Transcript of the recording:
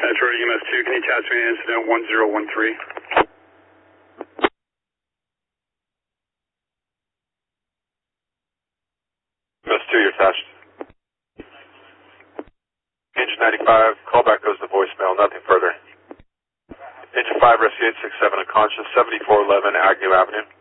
Detroit EMS 2, can you attach me to incident 1013? EMS 2, you're attached. Engine 95, callback goes to voicemail, nothing further. Engine 5, rescue 867 unconscious, 7411 Agnew Avenue.